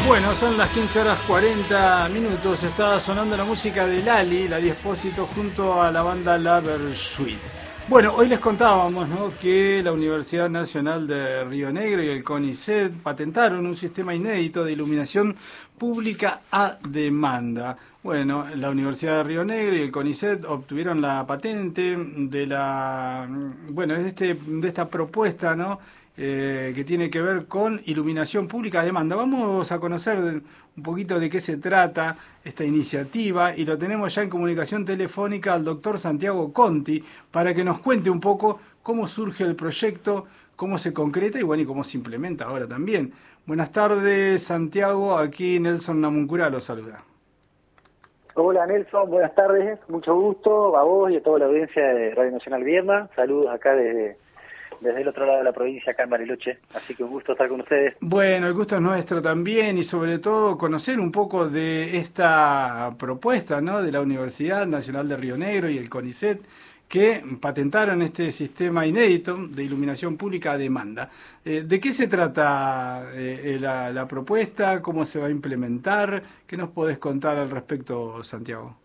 Bueno, son las 15 horas 40 minutos. Está sonando la música de Lali Espósito, junto a la banda La Versuit. Bueno, hoy les contábamos, ¿no?, que la Universidad Nacional de Río Negro y el CONICET patentaron un sistema inédito de iluminación pública a demanda. Bueno, la Universidad de Río Negro y el CONICET obtuvieron la patente de esta propuesta, ¿no?, que tiene que ver con iluminación pública a demanda. Vamos a conocer un poquito de qué se trata esta iniciativa, y lo tenemos ya en comunicación telefónica al doctor Santiago Conti para que nos cuente un poco cómo surge el proyecto, cómo se concreta y cómo se implementa ahora también. Buenas tardes, Santiago. Aquí Nelson Namuncurá lo saluda. Hola Nelson, buenas tardes, mucho gusto a vos y a toda la audiencia de Radio Nacional Viedma. Saludos acá desde el otro lado de la provincia, acá en Bariloche, así que un gusto estar con ustedes. Bueno, el gusto es nuestro también, y sobre todo conocer un poco de esta propuesta, ¿no?, de la Universidad Nacional de Río Negro y el CONICET, que patentaron este sistema inédito de iluminación pública a demanda. ¿De qué se trata la propuesta? ¿Cómo se va a implementar? ¿Qué nos podés contar al respecto, Santiago?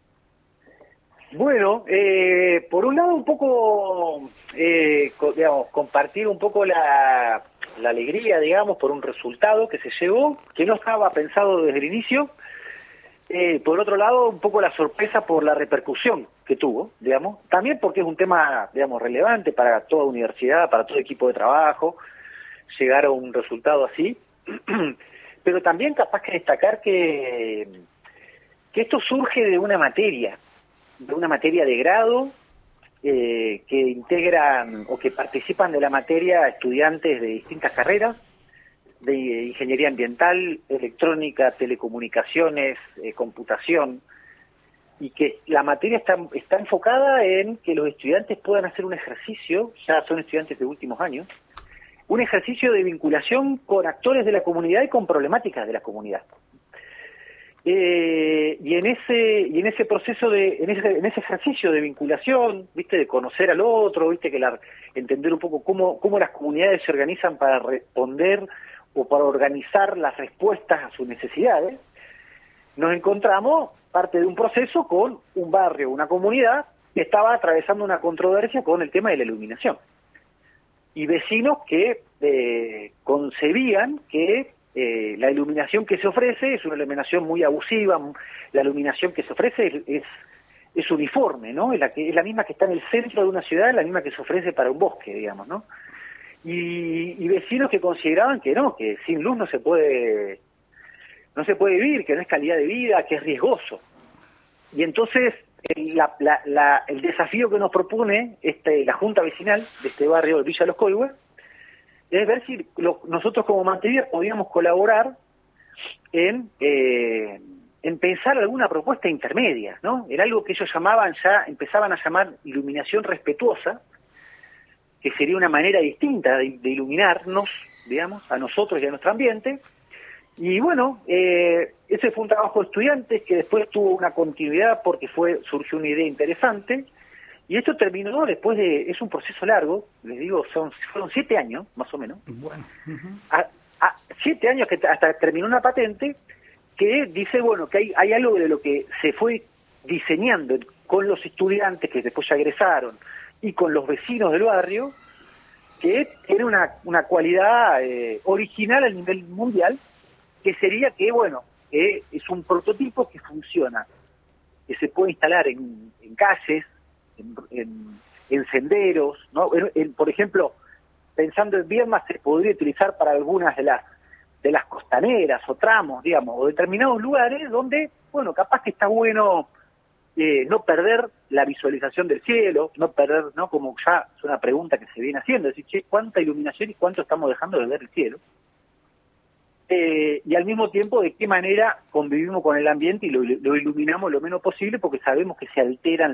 Bueno, por un lado un poco, compartir un poco la alegría, digamos, por un resultado que se llevó, que no estaba pensado desde el inicio. Por otro lado, un poco la sorpresa por la repercusión que tuvo, digamos, también porque es un tema, digamos, relevante para toda universidad, para todo equipo de trabajo, llegar a un resultado así, pero también capaz que destacar que esto surge de una materia de grado, que integran o que participan de la materia estudiantes de distintas carreras, de ingeniería ambiental, electrónica, telecomunicaciones, computación, y que la materia está enfocada en que los estudiantes puedan hacer un ejercicio, ya son estudiantes de últimos años, un ejercicio de vinculación con actores de la comunidad y con problemáticas de la comunidad. Y en ese proceso en ese ejercicio de vinculación, viste, de conocer al otro, viste, entender un poco cómo las comunidades se organizan para responder o para organizar las respuestas a sus necesidades, nos encontramos parte de un proceso con un barrio, una comunidad que estaba atravesando una controversia con el tema de la iluminación, y vecinos que concebían que la iluminación que se ofrece es una iluminación muy abusiva. La iluminación que se ofrece es uniforme, ¿no? Es la misma que está en el centro de una ciudad, la misma que se ofrece para un bosque, digamos, ¿no? Y vecinos que consideraban que no, que sin luz no se puede vivir, que no es calidad de vida, que es riesgoso. Y entonces el desafío que nos propone la Junta Vecinal de este barrio de Villa Los Coihues es ver si nosotros como Mantener podíamos colaborar en pensar alguna propuesta intermedia, ¿no? Era algo que ellos empezaban a llamar iluminación respetuosa, que sería una manera distinta de iluminarnos, digamos, a nosotros y a nuestro ambiente. Y bueno, ese fue un trabajo de estudiantes que después tuvo una continuidad porque surgió una idea interesante. Y esto terminó después es un proceso largo, les digo, fueron 7 años, más o menos. Bueno. 7 años que hasta terminó una patente que dice, bueno, que hay algo de lo que se fue diseñando con los estudiantes que después ya egresaron y con los vecinos del barrio, que tiene una cualidad original a nivel mundial, que sería que, bueno, es un prototipo que funciona, que se puede instalar en calles, en senderos, ¿no? Por ejemplo, pensando en Viedma, se podría utilizar para algunas de las costaneras o tramos, digamos, o determinados lugares donde, bueno, capaz que está bueno no perder la visualización del cielo, no perder, ¿no? Como ya es una pregunta que se viene haciendo, es decir, che, ¿cuánta iluminación y cuánto estamos dejando de ver el cielo? Y al mismo tiempo, ¿de qué manera convivimos con el ambiente y lo iluminamos lo menos posible? Porque sabemos que se alteran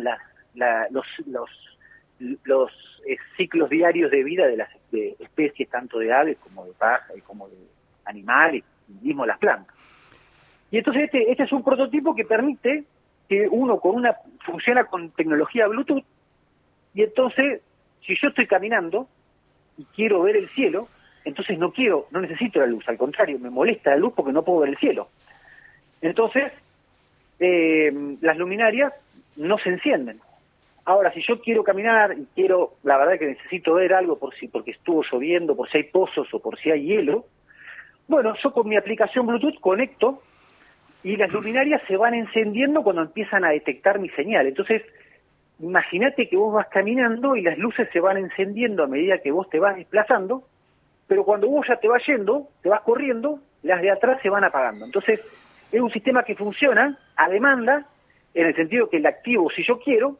los ciclos diarios de vida de las especies, tanto de aves como de pájaros, como de animales, y mismo las plantas. Y entonces este es un prototipo que permite que uno funciona con tecnología Bluetooth, y entonces, si yo estoy caminando y quiero ver el cielo, entonces no necesito la luz, al contrario, me molesta la luz porque no puedo ver el cielo. Entonces, las luminarias no se encienden. Ahora, si yo quiero caminar y la verdad que necesito ver algo porque estuvo lloviendo, por si hay pozos o por si hay hielo, bueno, yo con mi aplicación Bluetooth conecto y las luminarias se van encendiendo cuando empiezan a detectar mi señal. Entonces, imagínate que vos vas caminando y las luces se van encendiendo a medida que vos te vas desplazando, pero cuando vos ya te vas yendo, te vas corriendo, las de atrás se van apagando. Entonces, es un sistema que funciona a demanda, en el sentido que la activo si yo quiero,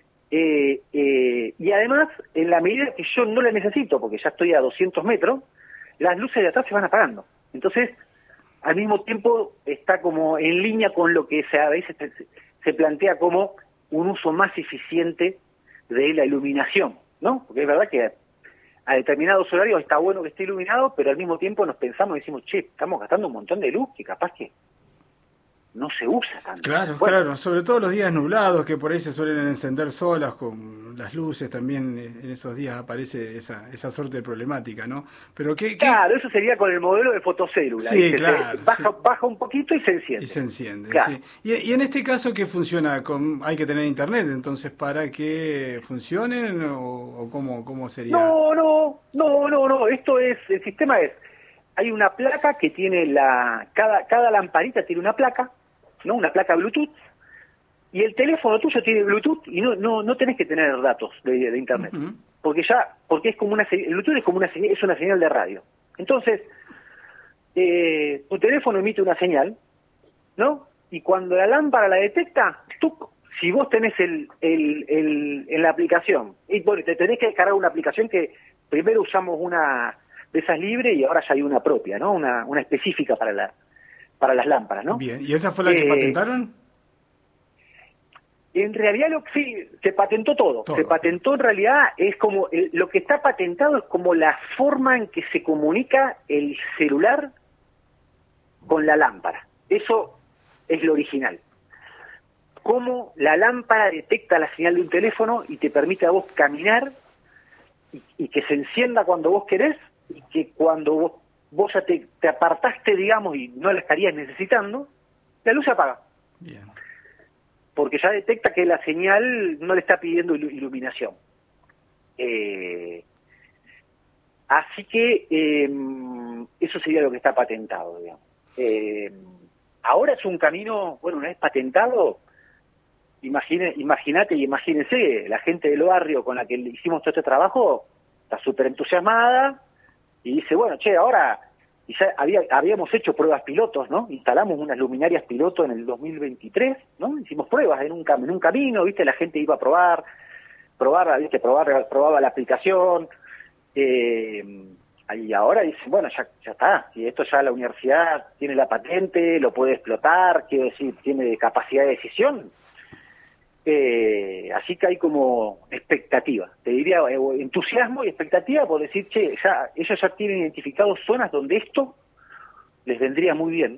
y además, en la medida que yo no la necesito, porque ya estoy a 200 metros, las luces de atrás se van apagando. Entonces, al mismo tiempo, está como en línea con lo que a veces se plantea como un uso más eficiente de la iluminación, ¿no? Porque es verdad que a determinados horarios está bueno que esté iluminado, pero al mismo tiempo nos pensamos y decimos, che, estamos gastando un montón de luz que capaz que no se usa tanto. Claro, bueno, claro, sobre todo los días nublados, que por ahí se suelen encender solas con las luces, también en esos días aparece esa suerte de problemática, ¿no? Pero claro, eso sería con el modelo de fotocélula. Sí, claro. Baja un poquito y se enciende. Y se enciende, claro. Sí. Y en este caso, ¿qué funciona? Hay que tener internet, entonces, ¿para que funcionen o cómo sería? No, el sistema es, hay una placa que tiene cada lamparita tiene una placa, ¿no? Una placa Bluetooth, y el teléfono tuyo tiene Bluetooth y no tenés que tener datos de internet, uh-huh. porque es como el Bluetooth es como una señal de radio. Entonces, tu teléfono emite una señal, ¿no? Y cuando la lámpara la detecta, si vos tenés en la aplicación, y bueno, te tenés que descargar una aplicación que primero usamos una de esas libres y ahora ya hay una propia, ¿no? Una específica para las lámparas, ¿no? Bien, ¿y esa fue la que patentaron? En realidad sí, se patentó todo. Se patentó en realidad, es como, lo que está patentado es como la forma en que se comunica el celular con la lámpara. Eso es lo original. Cómo la lámpara detecta la señal de un teléfono y te permite a vos caminar y que se encienda cuando vos querés y que cuando vos ya te apartaste, digamos, y no la estarías necesitando, la luz se apaga. Bien. Porque ya detecta que la señal no le está pidiendo iluminación. Así que eso sería lo que está patentado, digamos. Ahora es un camino, bueno, una vez patentado, imagínate y imagínense, la gente del barrio con la que hicimos todo este trabajo está súper entusiasmada y dice, bueno, che, ahora... Y ya habíamos hecho pruebas pilotos, ¿no? Instalamos unas luminarias piloto en el 2023, ¿no? Hicimos pruebas en un camino, ¿viste? La gente iba a probaba la aplicación, y ahora dicen, bueno, ya está, y esto ya la universidad tiene la patente, lo puede explotar, quiero decir, tiene capacidad de decisión. Así que hay como expectativa, te diría entusiasmo y expectativa por decir, che, ellos ya tienen identificados zonas donde esto les vendría muy bien.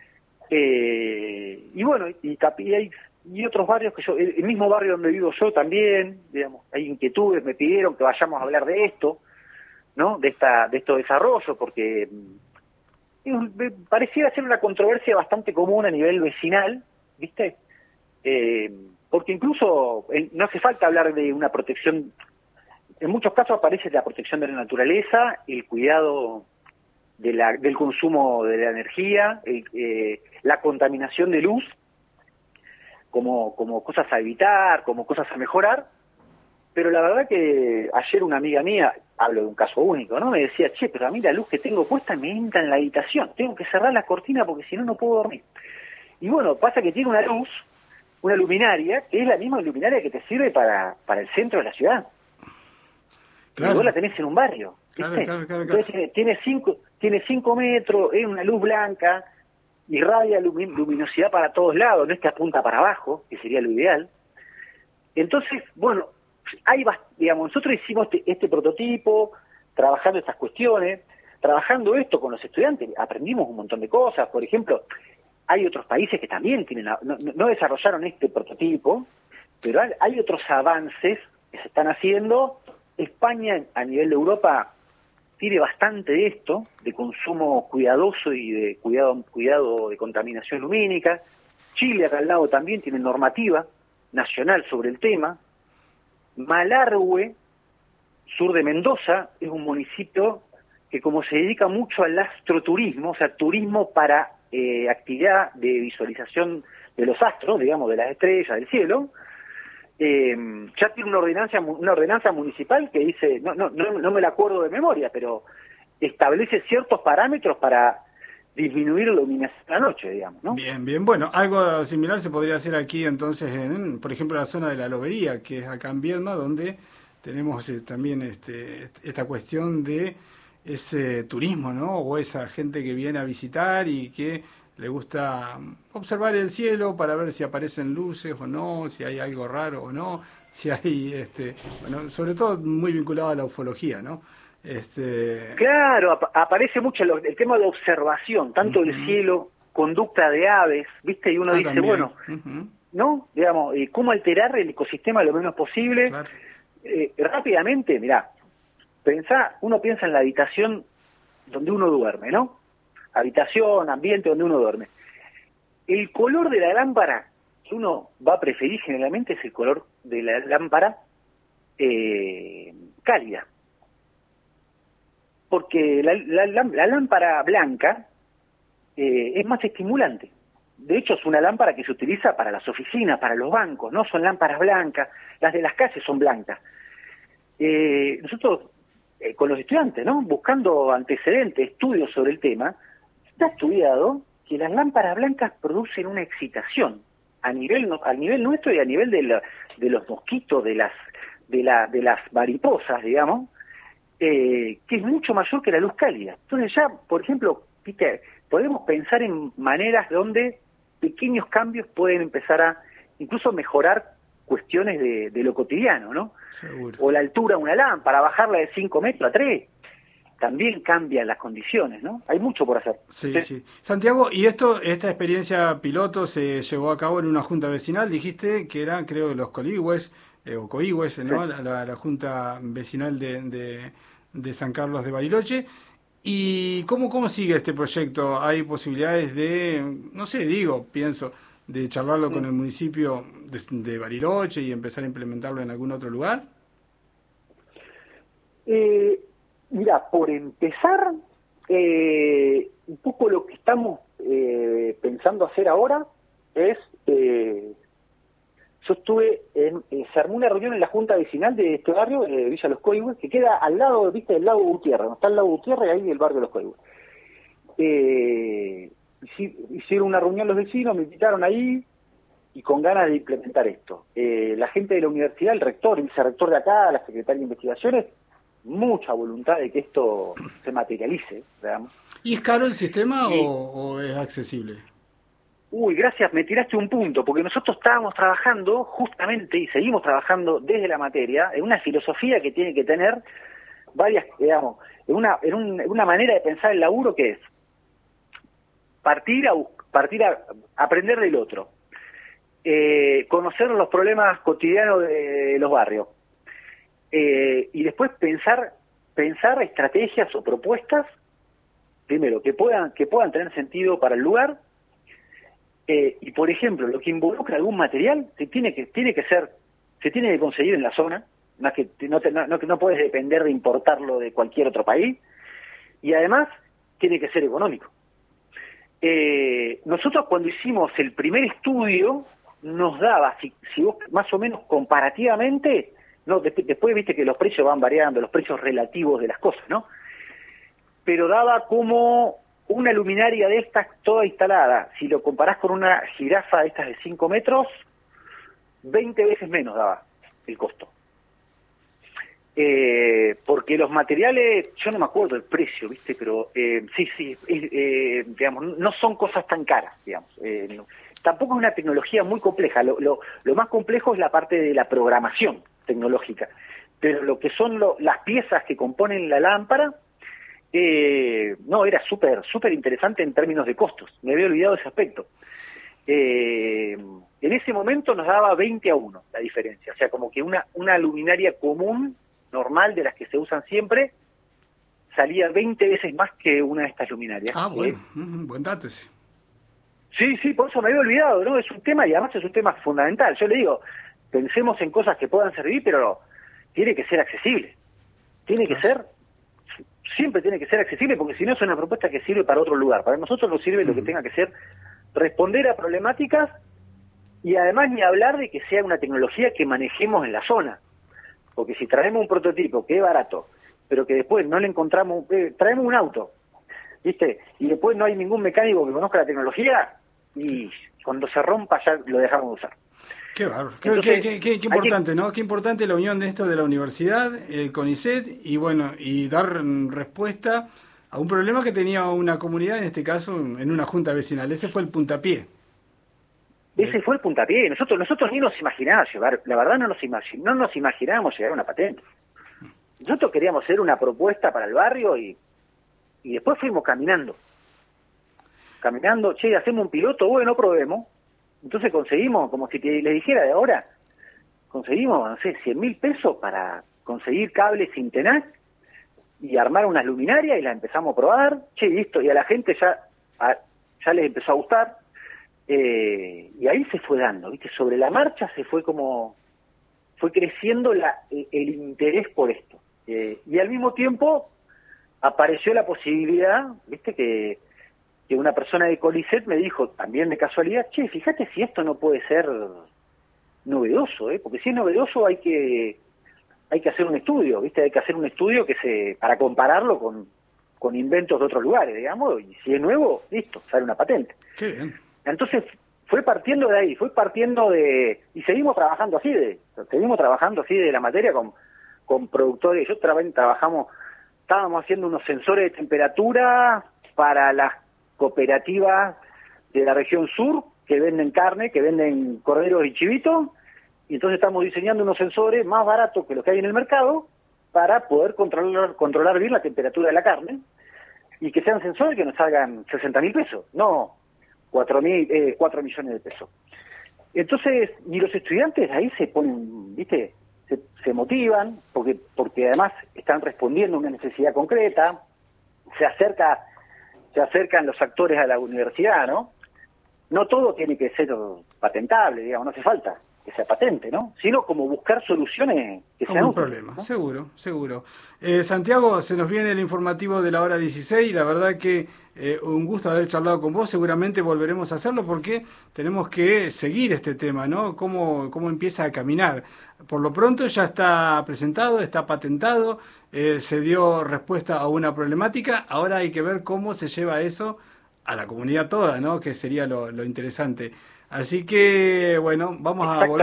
Y bueno, y otros barrios que el mismo barrio donde vivo yo también, digamos, hay inquietudes, me pidieron que vayamos a hablar de esto, ¿no? De estos desarrollos, porque pareciera ser una controversia bastante común a nivel vecinal, ¿viste? Porque incluso no hace falta hablar de una protección, en muchos casos aparece la protección de la naturaleza, el cuidado del consumo de la energía, la contaminación de luz, como cosas a evitar, como cosas a mejorar, pero la verdad que ayer una amiga mía, hablo de un caso único, ¿no? Me decía, che, pero a mí la luz que tengo puesta me entra en la habitación, tengo que cerrar la cortina porque si no, no puedo dormir. Y bueno, pasa que tiene una luminaria, que es la misma luminaria que te sirve para el centro de la ciudad. Claro. Y vos la tenés en un barrio, ¿viste? Claro. Entonces tiene 5 metros, es una luz blanca, irradia luminosidad para todos lados, no es que apunta para abajo, que sería lo ideal. Entonces, bueno, nosotros hicimos este prototipo, trabajando estas cuestiones, trabajando esto con los estudiantes, aprendimos un montón de cosas. Por ejemplo, hay otros países que también no desarrollaron este prototipo, pero hay otros avances que se están haciendo. España, a nivel de Europa, tiene bastante de esto, de consumo cuidadoso y de cuidado de contaminación lumínica. Chile, acá al lado, también tiene normativa nacional sobre el tema. Malargüe, sur de Mendoza, es un municipio que, como se dedica mucho al astroturismo, o sea, turismo para actividad de visualización de los astros, digamos, de las estrellas, del cielo, ya tiene una ordenanza municipal que dice, no me la acuerdo de memoria, pero establece ciertos parámetros para disminuir la iluminación de la noche, digamos, ¿no? Bien. Bueno, algo similar se podría hacer aquí entonces, por ejemplo, en la zona de la Lobería, que es acá en Viedma, donde tenemos también esta cuestión de ese turismo, ¿no? O esa gente que viene a visitar y que le gusta observar el cielo para ver si aparecen luces o no, si hay algo raro o no, si hay, bueno, sobre todo muy vinculado a la ufología, ¿no? Claro, aparece mucho el tema de observación, tanto del cielo, conducta de aves, ¿viste? Y uno dice, también. Bueno, ¿no? Digamos, cómo alterar el ecosistema lo menos posible. Claro. Rápidamente, mirá, uno piensa en la habitación donde uno duerme, ¿no? Habitación, ambiente donde uno duerme. El color de la lámpara que uno va a preferir generalmente es el color de la lámpara cálida. Porque la lámpara blanca es más estimulante. De hecho, es una lámpara que se utiliza para las oficinas, para los bancos, no son lámparas blancas, las de las calles son blancas. Nosotros, con los estudiantes, ¿no? Buscando antecedentes, estudios sobre el tema, está estudiado que las lámparas blancas producen una excitación a nivel nuestro y a nivel de los mosquitos, de las mariposas, digamos, que es mucho mayor que la luz cálida. Entonces ya, por ejemplo, ¿viste? Podemos pensar en maneras donde pequeños cambios pueden empezar a incluso mejorar cuestiones de lo cotidiano, ¿no? Seguro. O la altura de una lámpara, bajarla de 5 metros a 3, también cambian las condiciones, ¿no? Hay mucho por hacer. Sí. Santiago, ¿y esta experiencia piloto se llevó a cabo en una junta vecinal? Dijiste que era, creo, los Coligües, o Coigües, ¿no? Sí. La junta vecinal de San Carlos de Bariloche. ¿Y cómo sigue este proyecto? ¿Hay posibilidades de, no sé, pienso, de charlarlo con el municipio de Bariloche y empezar a implementarlo en algún otro lugar? Mira, por empezar, un poco lo que estamos pensando hacer ahora es, yo estuve se armó una reunión en la junta vecinal de este barrio, Villa Los Coigües, que queda al lado, viste, del lago Gutiérrez, donde está el lago Gutiérrez, ahí el barrio Los Coigües. Hicieron una reunión los vecinos, me invitaron ahí y con ganas de implementar esto. La gente de la universidad, el rector, el vicerrector de acá, la secretaria de investigaciones, mucha voluntad de que esto se materialice, digamos. ¿Y es caro el sistema o es accesible? Uy, gracias, me tiraste un punto, porque nosotros estábamos trabajando justamente y seguimos trabajando desde la materia en una filosofía que tiene que tener varias, digamos, en una manera de pensar el laburo que es partir a aprender del otro, conocer los problemas cotidianos de los barrios, y después pensar estrategias o propuestas, primero, que puedan tener sentido para el lugar, y por ejemplo, lo que involucra algún material se tiene que conseguir en la zona, no puedes depender de importarlo de cualquier otro país, y además tiene que ser económico. Nosotros cuando hicimos el primer estudio nos daba, si vos más o menos comparativamente, no, después viste que los precios van variando, los precios relativos de las cosas, ¿no? Pero daba como una luminaria de estas toda instalada, si lo comparás con una jirafa de estas de 5 metros, 20 veces menos daba el costo. Porque los materiales, yo no me acuerdo el precio, ¿viste? Pero digamos, no son cosas tan caras, digamos. Tampoco es una tecnología muy compleja. Lo más complejo es la parte de la programación tecnológica. Pero lo que son las piezas que componen la lámpara, era súper interesante en términos de costos. Me había olvidado ese aspecto. En ese momento nos daba 20-1 la diferencia. O sea, como que una luminaria común, normal, de las que se usan siempre, salía 20 veces más que una de estas luminarias. Ah, bueno, buen dato ese. Sí, por eso me había olvidado, ¿no? Es un tema, y además es un tema fundamental. Yo le digo, pensemos en cosas que puedan servir, pero tiene que ser accesible. Siempre tiene que ser accesible, porque si no es una propuesta que sirve para otro lugar. Para nosotros nos sirve lo que tenga que ser responder a problemáticas, y además ni hablar de que sea una tecnología que manejemos en la zona. Porque si traemos un prototipo que es barato, pero que después no le encontramos, traemos un auto, ¿viste? Y después no hay ningún mecánico que conozca la tecnología, y cuando se rompa ya lo dejamos de usar. Qué bárbaro. Qué importante, ¿no? Qué importante la unión de esto de la universidad, el CONICET, y bueno, y dar respuesta a un problema que tenía una comunidad, en este caso, en una junta vecinal. Ese fue el puntapié. Ese fue el puntapié. Nosotros ni nos imaginábamos llevar, la verdad no nos imaginábamos llegar a una patente. Nosotros queríamos hacer una propuesta para el barrio y después fuimos caminando, hacemos un piloto, bueno, probemos. Entonces conseguimos, como si les dijera de ahora, conseguimos, no sé, 100.000 pesos para conseguir cables sin tenac y armar unas luminarias, y las empezamos a probar, listo, y a la gente ya les empezó a gustar, y ahí se fue dando, ¿viste? Sobre la marcha fue creciendo el interés por esto, y al mismo tiempo apareció la posibilidad, ¿viste? Que una persona de CONICET me dijo, también de casualidad, fíjate si esto no puede ser novedoso, porque si es novedoso hay que hacer un estudio, ¿viste? Hay que hacer un estudio para compararlo con inventos de otros lugares, digamos, y si es nuevo, listo, sale una patente. Qué bien. Entonces fue partiendo de ahí, y seguimos trabajando así de la materia con productores. Estábamos haciendo unos sensores de temperatura para las cooperativas de la región sur que venden carne, que venden corderos y chivitos, y entonces estamos diseñando unos sensores más baratos que los que hay en el mercado para poder controlar bien la temperatura de la carne, y que sean sensores que nos salgan 60.000 pesos, no 4 millones de pesos. Entonces, y los estudiantes ahí se ponen, ¿viste? Se motivan, porque además están respondiendo a una necesidad concreta, se acercan los actores a la universidad, ¿no? No todo tiene que ser patentable, digamos, no hace falta que sea patente, ¿no? Sino como buscar soluciones que sean un útiles, problema, ¿no? Seguro. Santiago, se nos viene el informativo de la hora 16, la verdad que un gusto haber charlado con vos, seguramente volveremos a hacerlo porque tenemos que seguir este tema, ¿no? Cómo empieza a caminar. Por lo pronto ya está presentado, está patentado, se dio respuesta a una problemática, ahora hay que ver cómo se lleva eso a la comunidad toda, ¿no? Que sería lo interesante. Así que, bueno, vamos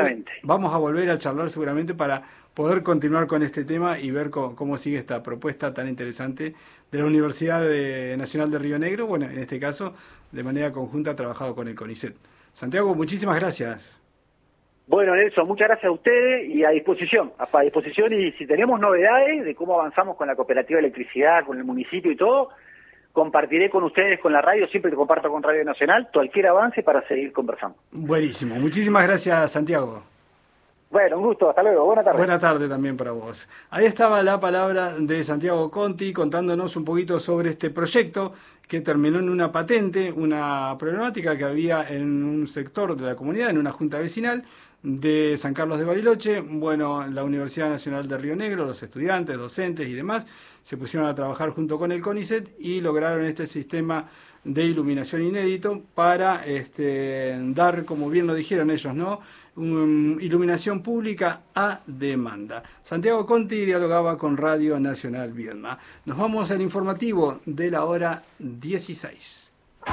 a volver a charlar seguramente para poder continuar con este tema y ver cómo sigue esta propuesta tan interesante de la Universidad Nacional de Río Negro, bueno, en este caso, de manera conjunta ha trabajado con el CONICET. Santiago, muchísimas gracias. Bueno, Nelson, muchas gracias a ustedes y a disposición, y si tenemos novedades de cómo avanzamos con la cooperativa de electricidad, con el municipio y todo, compartiré con ustedes, con la radio, siempre que comparto con Radio Nacional, cualquier avance para seguir conversando. Buenísimo, muchísimas gracias, Santiago. Bueno, un gusto, hasta luego, buena tarde. Buena tarde también para vos. Ahí estaba la palabra de Santiago Conti contándonos un poquito sobre este proyecto que terminó en una patente, una problemática que había en un sector de la comunidad, en una junta vecinal de San Carlos de Bariloche. Bueno, la Universidad Nacional de Río Negro, los estudiantes, docentes y demás, se pusieron a trabajar junto con el CONICET y lograron este sistema de iluminación inédito para dar, como bien lo dijeron ellos, ¿no? Iluminación pública a demanda. Santiago Conti dialogaba con Radio Nacional Viedma. Nos vamos al informativo de la hora 16.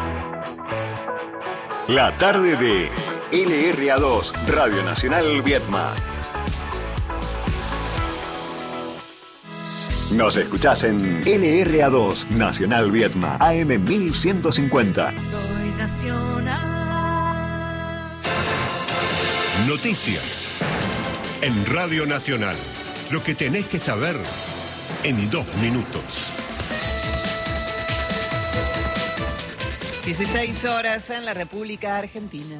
La tarde de LRA2, Radio Nacional Viedma. Nos escuchás en LRA2, Nacional Viedma, AM 1150. Soy nacional. Noticias en Radio Nacional. Lo que tenés que saber en 2 minutos. 16 horas en la República Argentina.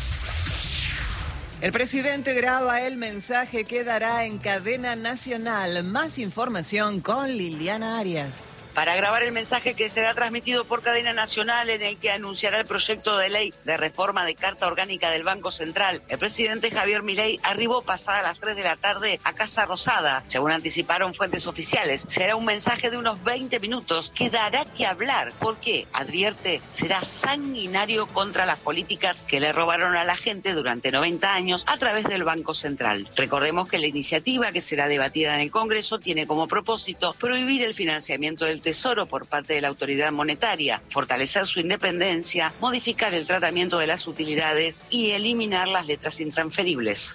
El presidente graba el mensaje que dará en cadena nacional. Más información con Liliana Arias. para grabar el mensaje que será transmitido por cadena nacional en el que anunciará el proyecto de ley de reforma de Carta Orgánica del Banco Central. El presidente Javier Milei arribó pasada las 3 de la tarde a Casa Rosada. Según anticiparon fuentes oficiales, será un mensaje de unos 20 minutos que dará que hablar. ¿Por qué? Advierte, será sanguinario contra las políticas que le robaron a la gente durante 90 años a través del Banco Central. Recordemos que la iniciativa que será debatida en el Congreso tiene como propósito prohibir el financiamiento del Tesoro por parte de la autoridad monetaria, fortalecer su independencia, modificar el tratamiento de las utilidades y eliminar las letras intransferibles.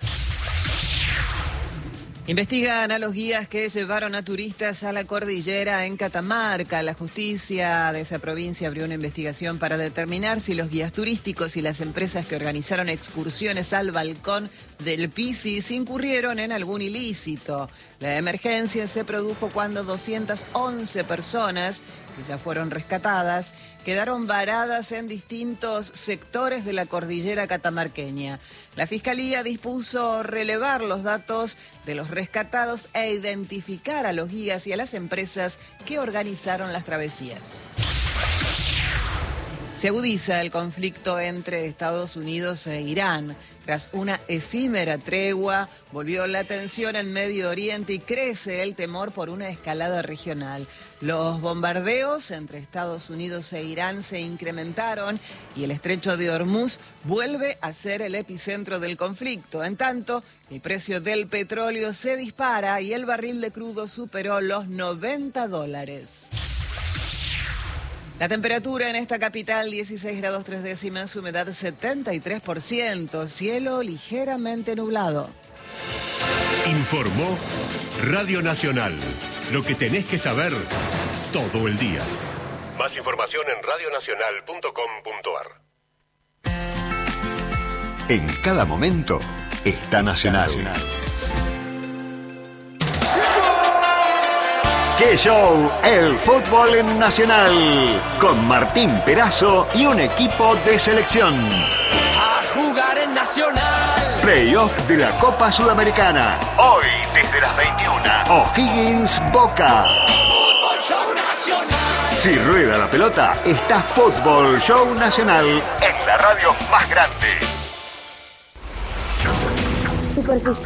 Investigan a los guías que llevaron a turistas a la cordillera en Catamarca. La justicia de esa provincia abrió una investigación para determinar si los guías turísticos y las empresas que organizaron excursiones al balcón del Pisis incurrieron en algún ilícito. La emergencia se produjo cuando 211 personas, que ya fueron rescatadas, quedaron varadas en distintos sectores de la cordillera catamarqueña. La Fiscalía dispuso relevar los datos de los rescatados e identificar a los guías y a las empresas que organizaron las travesías. Se agudiza el conflicto entre Estados Unidos e Irán. Tras una efímera tregua, volvió la tensión en Medio Oriente y crece el temor por una escalada regional. Los bombardeos entre Estados Unidos e Irán se incrementaron y el estrecho de Hormuz vuelve a ser el epicentro del conflicto. En tanto, el precio del petróleo se dispara y el barril de crudo superó los $90. La temperatura en esta capital, 16 grados 3 décimas, humedad 73%, cielo ligeramente nublado. Informó Radio Nacional. Lo que tenés que saber todo el día. Más información en radionacional.com.ar. En cada momento está Nacional. ¡Qué show! El fútbol en Nacional. Con Martín Perazo y un equipo de selección. A jugar en Nacional. Playoff de la Copa Sudamericana. Hoy desde las 21. O'Higgins Boca. Fútbol Show Nacional. Si rueda la pelota, está Fútbol Show Nacional en la radio más grande. Superficie.